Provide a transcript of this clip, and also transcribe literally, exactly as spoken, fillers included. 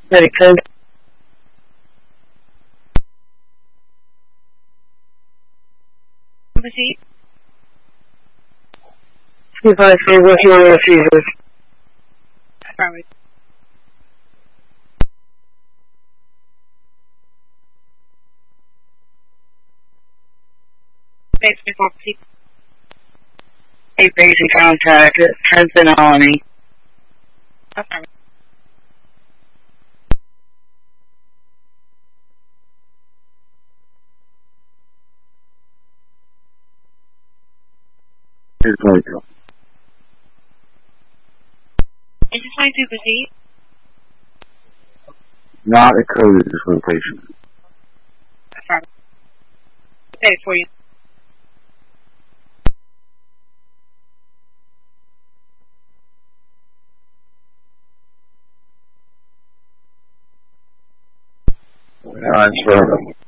Very good. Proceed. two five three, what's your receiver? Affirmative. Base before proceed. A basic contact, Princeton Colony. Affirmative. Is Michael. Engine twenty-two, proceed. Not a code at this location. Affirmative. Base for you. Transfer.